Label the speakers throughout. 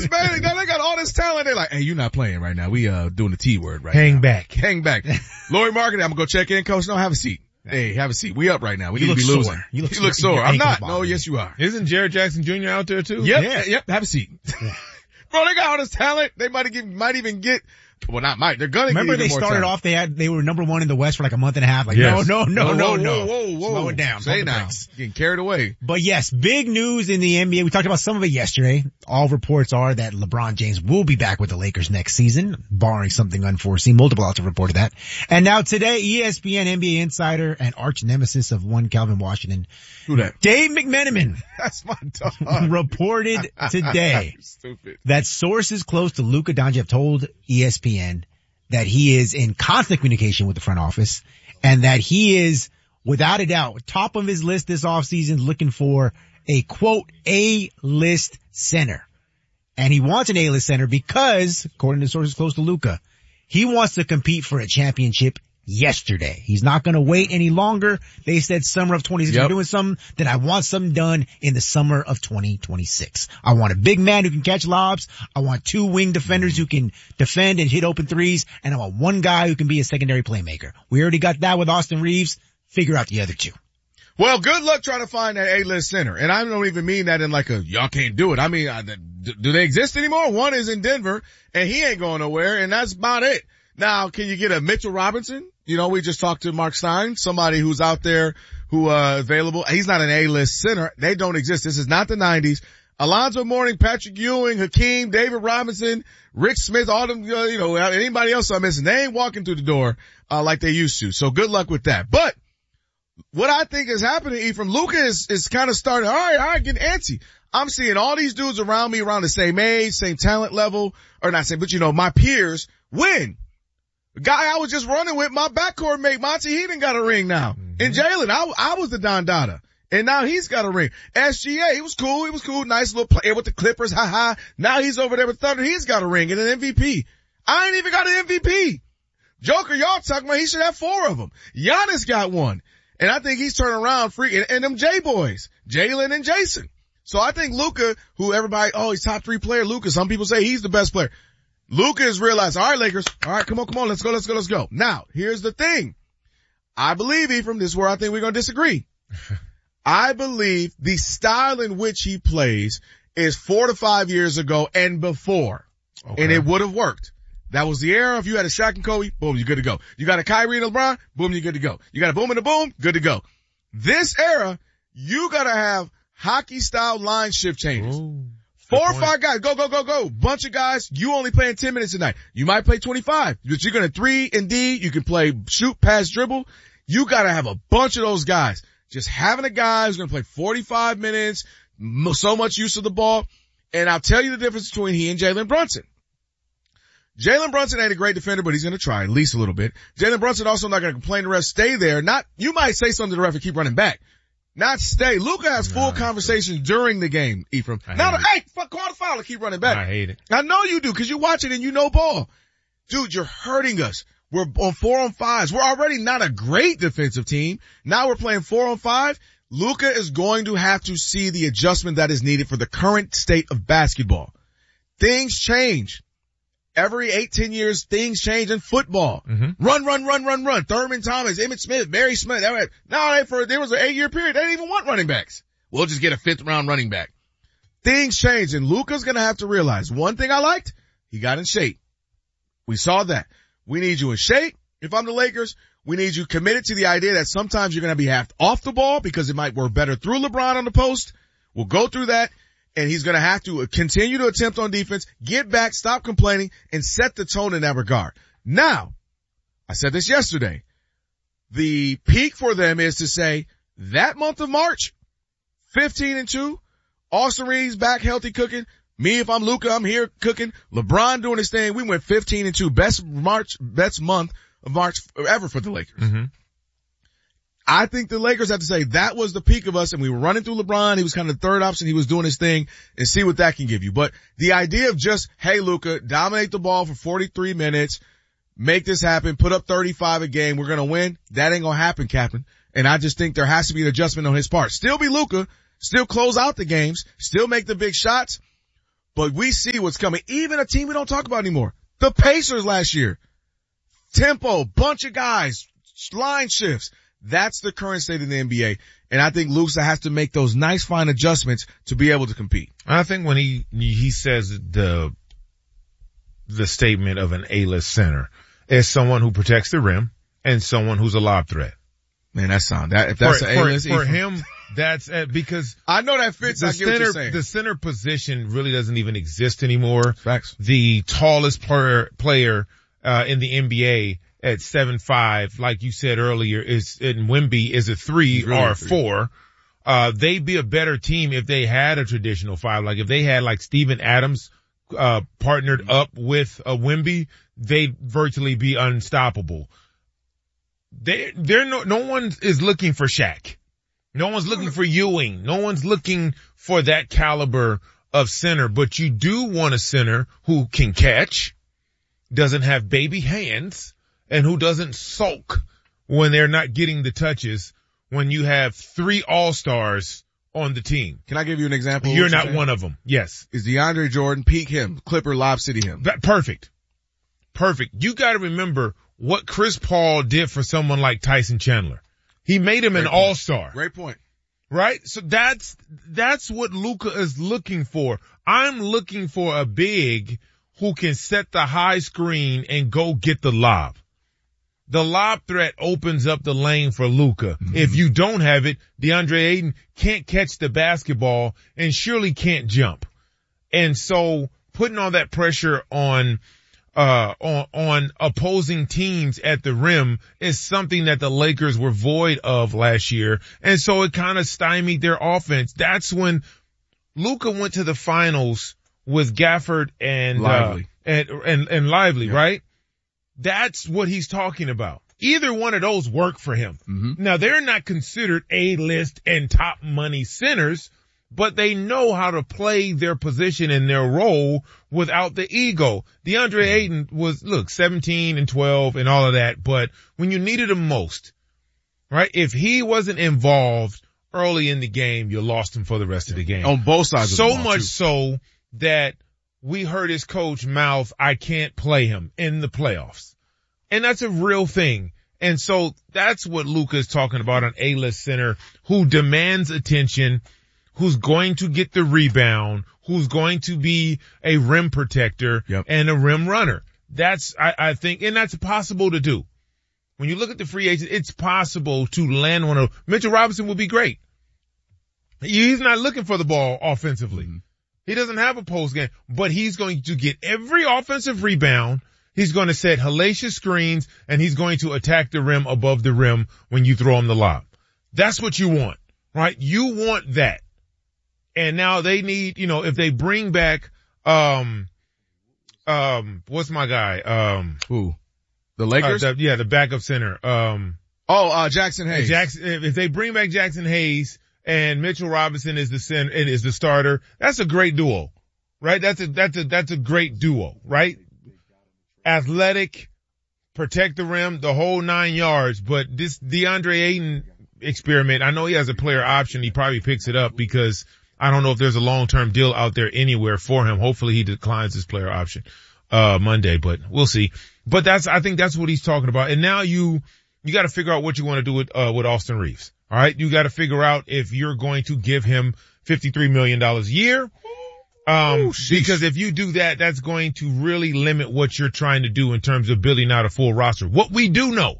Speaker 1: Marcus Bailey, now they got all this talent. They're like, hey, you're not playing right now. We doing the T word right
Speaker 2: Hang
Speaker 1: now.
Speaker 2: Hang
Speaker 1: back. Lauri Markkanen, I'm gonna go check in, coach. No, have a seat. Hey, have a seat. We up right now. We need to be losing.
Speaker 2: You
Speaker 1: look sore. I'm not. No, yes you are.
Speaker 3: Isn't Jared Jackson Jr. out there too?
Speaker 1: Yep. Have a seat. Bro, they got all this talent. They might even get, well not might, they're gonna
Speaker 2: Remember
Speaker 1: get even more
Speaker 2: they started
Speaker 1: talent.
Speaker 2: off, they were number one in the West for like a month and a half. Like,
Speaker 3: yes.
Speaker 2: no.
Speaker 1: Whoa.
Speaker 2: Slow it down.
Speaker 1: Say now. Getting carried away.
Speaker 2: But yes, big news in the NBA. We talked about some of it yesterday. All reports are that LeBron James will be back with the Lakers next season, barring something unforeseen. Multiple outlets have reported that. And now today, ESPN NBA insider and arch nemesis of one Calvin Washington,
Speaker 1: Who that?
Speaker 2: Dave McMenamin,
Speaker 1: That's my dog.
Speaker 2: reported today
Speaker 1: Stupid.
Speaker 2: that sources close to Luka Doncic have told ESPN that he is in constant communication with the front office and that he is, without a doubt, top of his list this offseason looking for a, quote, A-list center. And he wants an A-list center because, according to sources close to Luka, he wants to compete for a championship yesterday. He's not going to wait any longer. They said summer of 26.
Speaker 1: Yep.
Speaker 2: We're doing something that I want something done in the summer of 2026. I want a big man who can catch lobs. I want 2 wing defenders who can defend and hit open threes. And I want 1 guy who can be a secondary playmaker. We already got that with Austin Reeves. Figure out the other 2.
Speaker 1: Well, good luck trying to find that A-list center. And I don't even mean that in like a, y'all can't do it. I mean, do they exist anymore? One is in Denver and he ain't going nowhere and that's about it. Now, can you get a Mitchell Robinson? You know, we just talked to Mark Stein, somebody who's out there who, available. He's not an A-list center. They don't exist. This is not the 90s. Alonzo Mourning, Patrick Ewing, Hakeem, David Robinson, Rick Smith, all them, anybody else I'm missing. They ain't walking through the door, like they used to. So good luck with that. But what I think is happening, Ephraim, Luka is kind of starting, all right, getting antsy. I'm seeing all these dudes around me around the same age, same talent level, or not same, but my peers win. The guy I was just running with, my backcourt mate, Monty, he done got a ring now. Mm-hmm. And Jalen, I was the Don Dada. And now he's got a ring. SGA, he was cool. Nice little player with the Clippers, ha. Now he's over there with Thunder. He's got a ring and an MVP. I ain't even got an MVP. Joker, y'all talking about he should have 4 of them. Giannis got 1. And I think he's turning around free. And them J-boys, Jalen and Jason. So I think Luka, who everybody, he's top 3 player, Luka. Some people say he's the best player. Luka has realized, all right, Lakers. All right, come on. Let's go. Now, here's the thing. I believe, Ephraim, this is where I think we're going to disagree. I believe the style in which he plays is 4 to 5 years ago and before. Okay. And it would have worked. That was the era. If you had a Shaq and Kobe, boom, you're good to go. You got a Kyrie and LeBron, boom, you're good to go. You got a boom and a boom, good to go. This era, you got to have hockey style line shift changes. Ooh. 4 or 5 guys, go. Bunch of guys, you only playing 10 minutes a night. You might play 25, but you're going to 3 and D. You can play shoot, pass, dribble. You got to have a bunch of those guys. Just having a guy who's going to play 45 minutes, so much use of the ball. And I'll tell you the difference between he and Jalen Brunson. Jalen Brunson ain't a great defender, but he's going to try at least a little bit. Jalen Brunson also not going to complain the ref, stay there. You might say something to the ref and keep running back. Not stay. Luka has full conversations during the game, Ephraim. Call the foul and keep running back.
Speaker 3: I hate it.
Speaker 1: I know you do, because you watch it and you know ball. Dude, you're hurting us. We're on 4-on-5s. We're already not a great defensive team. Now we're playing 4-on-5. Luka is going to have to see the adjustment that is needed for the current state of basketball. Things change. Every 8-10 years, things change in football. Mm-hmm. Run. Thurman Thomas, Emmitt Smith, Barry Smith. There was an 8-year period. They didn't even want running backs. We'll just get a 5th round running back. Things change, and Luka's going to have to realize one thing I liked, he got in shape. We saw that. We need you in shape. If I'm the Lakers, we need you committed to the idea that sometimes you're going to be half off the ball because it might work better through LeBron on the post. We'll go through that. And he's going to have to continue to attempt on defense, get back, stop complaining, and set the tone in that regard. Now, I said this yesterday. The peak for them is to say that month of March, 15-2, Austin Reeves back healthy cooking. Me, if I'm Luka, I'm here cooking. LeBron doing his thing. We went 15-2, best month of March ever for the Lakers. Mm-hmm. I think the Lakers have to say that was the peak of us, and we were running through LeBron. He was kind of the third option. He was doing his thing, and see what that can give you. But the idea of just, hey, Luka, dominate the ball for 43 minutes, make this happen, put up 35 a game, we're going to win, that ain't going to happen, Captain. And I just think there has to be an adjustment on his part. Still be Luka, still close out the games, still make the big shots, But we see what's coming. Even a team we don't talk about anymore. The Pacers last year. Tempo, bunch of guys, line shifts. That's the current state of the NBA. And I think Luka has to make those nice fine adjustments to be able to compete.
Speaker 3: I think when he says the statement of an A-list center is someone who protects the rim and someone who's a lob threat.
Speaker 1: Man, that sound that if that's an A-list
Speaker 3: for him, that's because
Speaker 1: I know that fits. I get what you're saying.
Speaker 3: The center position really doesn't even exist anymore.
Speaker 1: Facts.
Speaker 3: The tallest player in the NBA at 7'5", like you said earlier, is in Wemby is a 3 or a 4. They'd be a better team if they had a traditional 5. Like if they had like Steven Adams partnered up with a Wemby, they'd virtually be unstoppable. No one is looking for Shaq. No one's looking for Ewing. No one's looking for that caliber of center, but you do want a center who can catch, doesn't have baby hands, and who doesn't sulk when they're not getting the touches when you have 3 all-stars on the team.
Speaker 1: Can I give you an example?
Speaker 3: You're not one of them. Yes.
Speaker 1: Is DeAndre Jordan peak him, Clipper Lob City him?
Speaker 3: Perfect. You gotta remember what Chris Paul did for someone like Tyson Chandler. He made him an all-star.
Speaker 1: Great point.
Speaker 3: Right? So that's what Luka is looking for. I'm looking for a big who can set the high screen and go get the lob. The lob threat opens up the lane for Luka. Mm-hmm. If you don't have it, DeAndre Ayton can't catch the basketball and surely can't jump. And so putting all that pressure on opposing teams at the rim is something that the Lakers were void of last year. And so it kind of stymied their offense. That's when Luka went to the finals with Gafford and
Speaker 1: Lively.
Speaker 3: And Lively, yeah. Right? That's what he's talking about. Either one of those work for him. Mm-hmm. Now they're not considered A-list and top money centers, but they know how to play their position and their role without the ego. DeAndre Ayton was, 17 and 12 and all of that, but when you needed him most, right? If he wasn't involved early in the game, you lost him for the rest of the game.
Speaker 1: On both sides of the ball.
Speaker 3: So much so that we heard his coach mouth, I can't play him in the playoffs. And that's a real thing. And so that's what Luka is talking about, an A-list center who demands attention, who's going to get the rebound, who's going to be a rim protector and a rim runner. That's, I think, and that's possible to do. When you look at the free agents, it's possible to land one of, Mitchell Robinson will be great. He's not looking for the ball offensively. Mm-hmm. He doesn't have a post game, but he's going to get every offensive rebound. He's going to set hellacious screens and he's going to attack the rim above the rim when you throw him the lob. That's what you want, right? You want that. And now they need, if they bring back, what's my guy?
Speaker 1: Who? The Lakers?
Speaker 3: The backup center.
Speaker 1: Jackson Hayes.
Speaker 3: If they bring back Jackson Hayes and Mitchell Robinson is the center and is the starter, that's a great duo, right? That's a great duo, right? Athletic, protect the rim, the whole 9 yards. But this DeAndre Ayton experiment, I know he has a player option. He probably picks it up because I don't know if there's a long-term deal out there anywhere for him. Hopefully he declines his player option, Monday, but we'll see. But I think that's what he's talking about. And now you got to figure out what you want to do with Austin Reeves. All right. You got to figure out if you're going to give him $53 million a year. Because if you do that, that's going to really limit what you're trying to do in terms of building out a full roster. What we do know,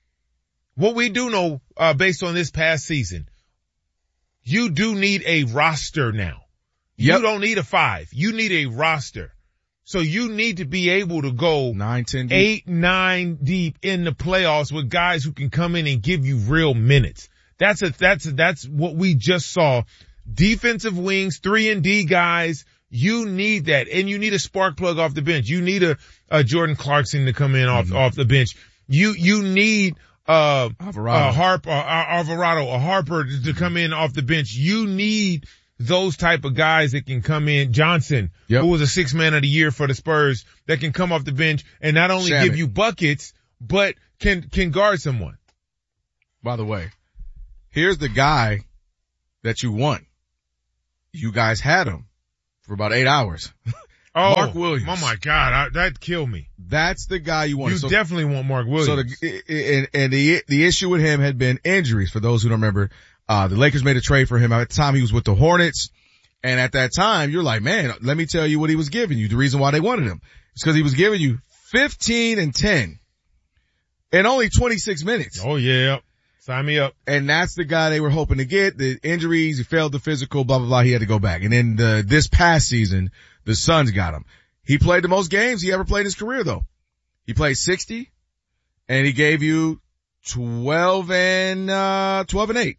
Speaker 3: based on this past season, you do need a roster now. Yep. You don't need a 5. You need a roster. So you need to be able to go
Speaker 1: 9, 10 deep.
Speaker 3: 8, 9 deep in the playoffs with guys who can come in and give you real minutes. That's what we just saw. Defensive wings, 3-and-D guys. You need that. And you need a spark plug off the bench. You need a Jordan Clarkson to come in off the bench. You need Harper to come in off the bench. You need those type of guys that can come in. Johnson, who was a 6th man of the year for the Spurs, that can come off the bench and not only give you buckets, but can guard someone.
Speaker 1: By the way, here's the guy that you want. You guys had him. for about 8 hours.
Speaker 3: Oh,
Speaker 1: Mark Williams.
Speaker 3: Oh my God, that killed me.
Speaker 1: That's the guy you want.
Speaker 3: You definitely want Mark Williams.
Speaker 1: So the issue with him had been injuries. For those who don't remember, the Lakers made a trade for him. At the time he was with the Hornets. And at that time, you're like, man, let me tell you what he was giving you. The reason why they wanted him is because he was giving you 15 and 10 in only 26 minutes.
Speaker 3: Oh yeah. Sign me up.
Speaker 1: And that's the guy they were hoping to get. The injuries, he failed the physical, blah, blah, blah. He had to go back. And then this past season, the Suns got him. He played the most games he ever played in his career though. He played 60 and he gave you 12 and 8.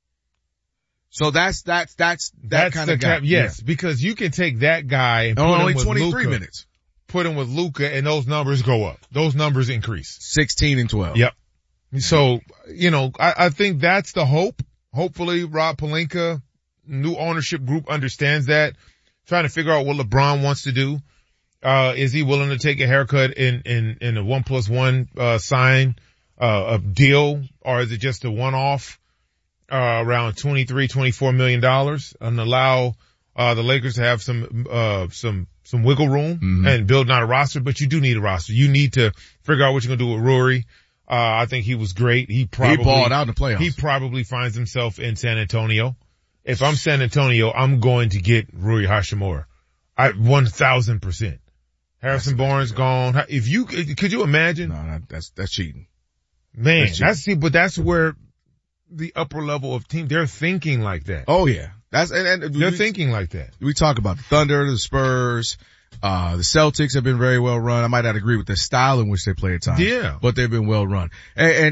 Speaker 1: So that's that kind of guy.
Speaker 3: Yes, because you can take that guy and put
Speaker 1: only
Speaker 3: him with
Speaker 1: 23
Speaker 3: Luka,
Speaker 1: minutes.
Speaker 3: Put him with Luka and those numbers go up. Those numbers increase.
Speaker 1: 16 and 12.
Speaker 3: Yep. So, I think that's the hope. Hopefully Rob Pelinka, new ownership group understands that. Trying to figure out what LeBron wants to do. Is he willing to take a haircut in a 1+1, sign, deal, or is it just a one-off? Around $23-24 million and allow, the Lakers to have some wiggle room and build out a roster, but you do need a roster. You need to figure out what you're going to do with Rory. I think he was great. He
Speaker 1: balled out in the playoffs.
Speaker 3: He probably finds himself in San Antonio. If I'm San Antonio, I'm going to get Rui Hachimura. 1,000%. Harrison Barnes gone. Could you imagine?
Speaker 1: No, that's cheating.
Speaker 3: Man, that's where the upper level of team, they're thinking like that.
Speaker 1: Oh yeah. They're
Speaker 3: thinking like that.
Speaker 1: We talk about the Thunder, the Spurs, the Celtics have been very well run. I might not agree with the style in which they play at times.
Speaker 3: Yeah.
Speaker 1: But they've been well run. And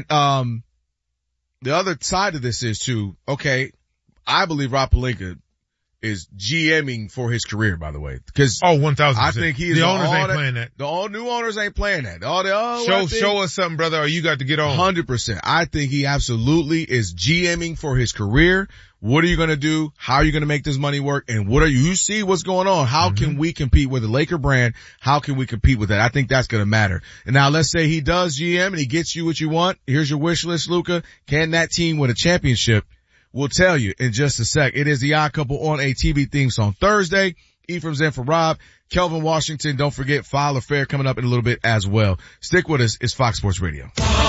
Speaker 1: the other side of this is too, okay, I believe Rob Pelinka is GMing for his career, by the way. Cause
Speaker 3: 1,000%.
Speaker 1: I think he is.
Speaker 3: The owners ain't playing that.
Speaker 1: The new owners ain't playing that.
Speaker 3: Show us something, brother, or you got to get on.
Speaker 1: 100%. I think he absolutely is GMing for his career. What are you going to do? How are you going to make this money work? And you see what's going on? How can we compete with the Laker brand? How can we compete with that? I think that's going to matter. And now let's say he does GM and he gets you what you want. Here's your wish list, Luka. Can that team win a championship? We'll tell you in just a sec. It is the Odd Couple on a TV theme song Thursday. Ephraim's in for Rob. Kelvin Washington, don't forget, File Affair coming up in a little bit as well. Stick with us. It's Fox Sports Radio.
Speaker 4: Di Maria's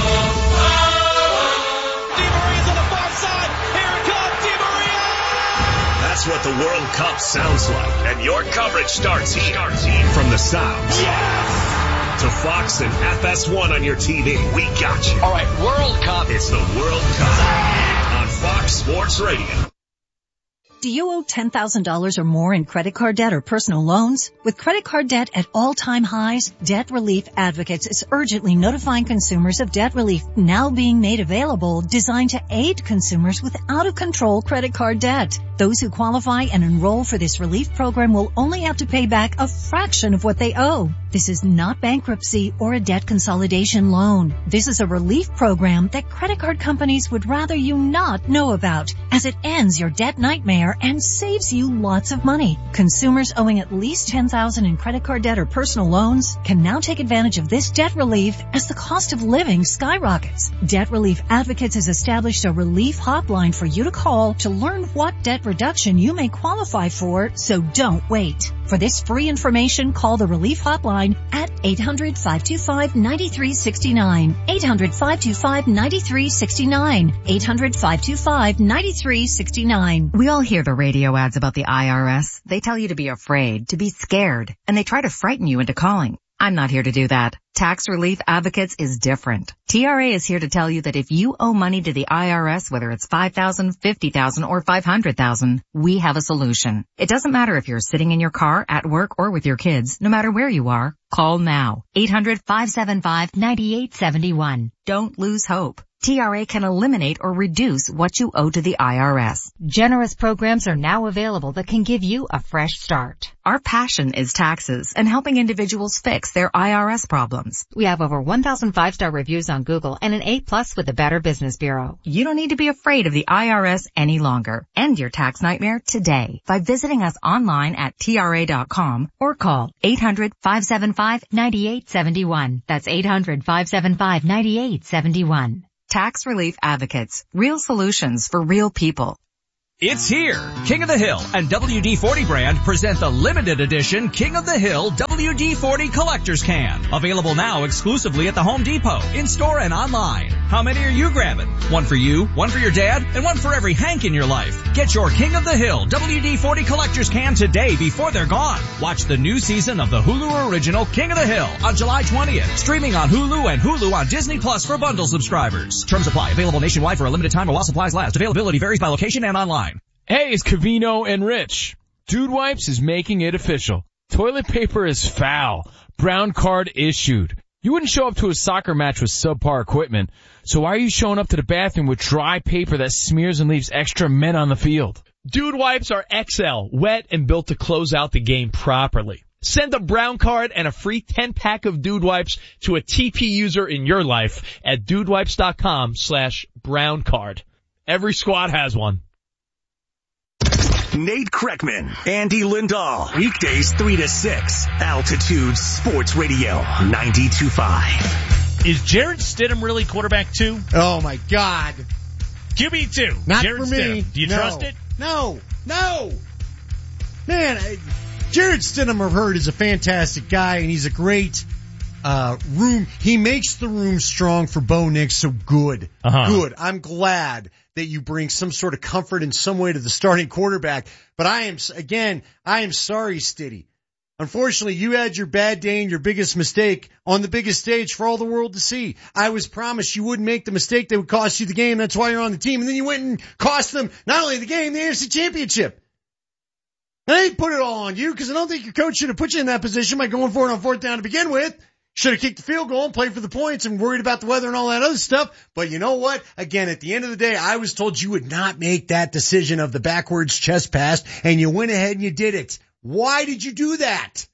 Speaker 4: on the far side. Here it comes, Di Maria!
Speaker 5: That's what the World Cup sounds like. And your coverage starts here. From the sounds.
Speaker 4: Yes!
Speaker 5: To Fox and FS1 on your TV. We got you.
Speaker 4: All right, World Cup.
Speaker 5: It's the World Cup on Fox Sports Radio.
Speaker 6: Do you owe $10,000 or more in credit card debt or personal loans? With credit card debt at all-time highs, Debt Relief Advocates is urgently notifying consumers of debt relief now being made available, designed to aid consumers with out-of-control credit card debt. Those who qualify and enroll for this relief program will only have to pay back a fraction of what they owe. This is not bankruptcy or a debt consolidation loan. This is a relief program that credit card companies would rather you not know about, as it ends your debt nightmare and saves you lots of money. Consumers owing at least $10,000 in credit card debt or personal loans can now take advantage of this debt relief as the cost of living skyrockets. Debt Relief Advocates has established a relief hotline for you to call to learn what debt reduction you may qualify for, so don't wait. For this free information, call the relief hotline at 800-525-9369. 800-525-9369. 800-525-9369.
Speaker 7: We all hear the radio ads about the IRS. They tell you to be afraid, to be scared, and they try to frighten you into calling. I'm not here to do that. Tax Relief Advocates is different. TRA is here to tell you that if you owe money to the IRS, whether it's $5,000, $50,000, or $500,000, we have a solution. It doesn't matter if you're sitting in your car, at work, or with your kids. No matter where you are, call now. 800-575-9871. Don't lose hope. TRA can eliminate or reduce what you owe to the IRS.
Speaker 6: Generous programs are now available that can give you a fresh start.
Speaker 7: Our passion is taxes and helping individuals fix their IRS problems.
Speaker 6: We have over 1,000 5-star reviews on Google and an A+ with the Better Business Bureau.
Speaker 7: You don't need to be afraid of the IRS any longer. End your tax nightmare today by visiting us online at TRA.com or call 800-575-9871. That's 800-575-9871. Tax Relief Advocates. Real solutions for real people.
Speaker 8: It's here. King of the Hill and WD-40 brand present the limited edition King of the Hill WD-40 Collector's Can. Available now exclusively at the Home Depot, in-store and online. How many are you grabbing? One for you, one for your dad, and one for every Hank in your life. Get your King of the Hill WD-40 Collector's Can today before they're gone. Watch the new season of the Hulu original King of the Hill on July 20th. Streaming on Hulu and Hulu on Disney Plus for bundle subscribers. Terms apply. Available nationwide for a limited time while supplies last. Availability varies by location and online.
Speaker 9: Hey, it's Covino and Rich. Dude Wipes is making it official. Toilet paper is foul. Brown card issued. You wouldn't show up to a soccer match with subpar equipment, so why are you showing up to the bathroom with dry paper that smears and leaves extra men on the field?
Speaker 10: Dude Wipes are XL, wet and built to close out the game properly. Send a brown card and a free 10-pack of Dude Wipes to a TP user in your life at dudewipes.com/brown card. Every squad has one.
Speaker 5: Nate Kreckman, Andy Lindahl, weekdays 3 to 6, Altitude Sports Radio 92.5.
Speaker 11: Is Jarrett Stidham really quarterback 2?
Speaker 2: Oh my God.
Speaker 11: QB2.
Speaker 2: Not
Speaker 11: Jarrett
Speaker 2: for me.
Speaker 11: Stidham. Do you trust it?
Speaker 2: No. Man, Jarrett Stidham, I've heard, is a fantastic guy, and he's a great room. He makes the room strong for Bo Nix, so good. Good. I'm glad that you bring some sort of comfort in some way to the starting quarterback. But I am sorry, Stiddy. Unfortunately, you had your bad day and your biggest mistake on the biggest stage for all the world to see. I was promised you wouldn't make the mistake that would cost you the game. That's why you're on the team. And then you went and cost them not only the game, the AFC Championship. And I didn't put it all on you because I don't think your coach should have put you in that position by going for it on fourth down to begin with. Should have kicked the field goal and played for the points and worried about the weather and all that other stuff. But you know what? Again, at the end of the day, I was told you would not make that decision of the backwards chest pass, and you went ahead and you did it. Why did you do that?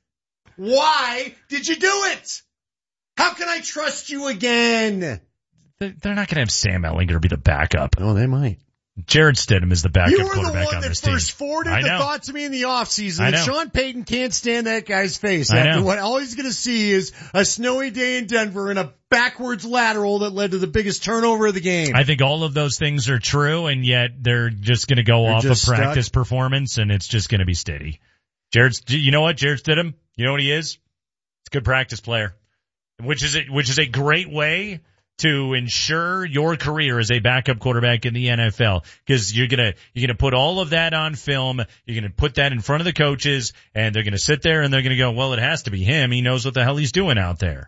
Speaker 2: Why did you do it? How can I trust you again?
Speaker 11: They're not going to have Sam Ehlinger be the backup.
Speaker 2: Oh, they might.
Speaker 11: Jarrett Stidham is the backup quarterback on this team.
Speaker 2: You were the one that first forwarded the thought to me in the offseason that Sean Payton can't stand that guy's face.
Speaker 11: After
Speaker 2: what all he's going to see is a snowy day in Denver and a backwards lateral that led to the biggest turnover of the game.
Speaker 11: I think all of those things are true, and yet they're just going to go off of practice performance, and it's just going to be steady. You know what? Jarrett Stidham, you know what he is? He's a good practice player, which is a great way to ensure your career as a backup quarterback in the NFL, because you're gonna put all of that on film. You're gonna put that in front of the coaches, and they're gonna sit there and they're gonna go, well, it has to be him. He knows what the hell he's doing out there.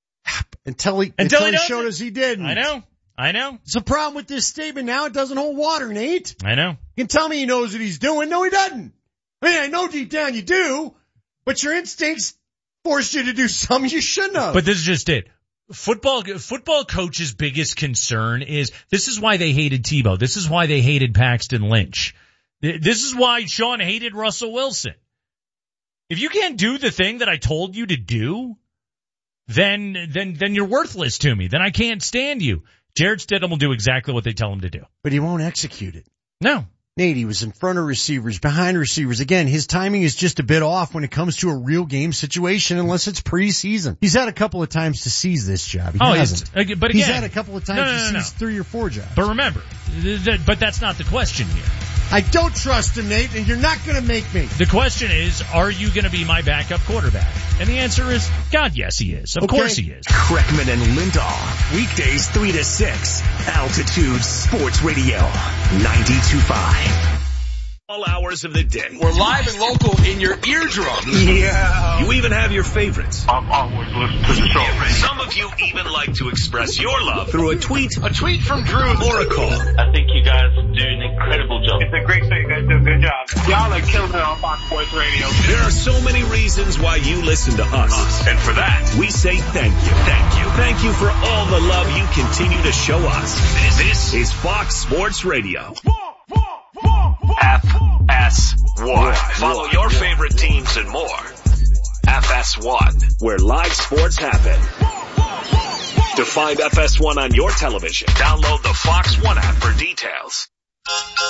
Speaker 2: Until he showed us he didn't.
Speaker 11: I know.
Speaker 2: It's a problem with this statement now. It doesn't hold water, Nate.
Speaker 11: I know.
Speaker 2: You can tell me he knows what he's doing. No, he doesn't. I mean, I know deep down you do, but your instincts forced you to do something you shouldn't have.
Speaker 11: But this is just it. Football coach's biggest concern is, this is why they hated Tebow. This is why they hated Paxton Lynch. This is why Sean hated Russell Wilson. If you can't do the thing that I told you to do, then you're worthless to me. Then I can't stand you. Jarrett Stidham will do exactly what they tell him to do.
Speaker 2: But he won't execute it.
Speaker 11: No.
Speaker 2: Nate, he was in front of receivers, behind receivers. Again, his timing is just a bit off when it comes to a real game situation, unless it's preseason. He's had a couple of times to seize this job. He hasn't.
Speaker 11: But again,
Speaker 2: he's had a couple of times to seize 3 or 4 jobs.
Speaker 11: But remember, but that's not the question here.
Speaker 2: I don't trust him, Nate, and you're not going to make me.
Speaker 11: The question is, are you going to be my backup quarterback? And the answer is, God, yes, he is. Of course he is.
Speaker 5: Kreckman and Lindahl, weekdays 3 to 6, Altitude Sports Radio 92.5. All hours of the day.
Speaker 4: We're live and local in your eardrum.
Speaker 5: Yeah. You even have your favorites.
Speaker 12: I've always listened to the show.
Speaker 5: Some of you even like to express your love through a tweet.
Speaker 4: A tweet from Drew
Speaker 5: Or a call.
Speaker 12: I think you guys do an incredible job. It's a great show. You guys do a good job. Y'all are killing it on Fox Sports Radio.
Speaker 5: There are so many reasons why you listen to us. And for that, we say thank you. Thank you. Thank you for all the love you continue to show us. This is Fox Sports Radio. FS1. Follow your favorite teams and more. FS1, where live sports happen. To find FS1 on your television, download the Fox One app for details.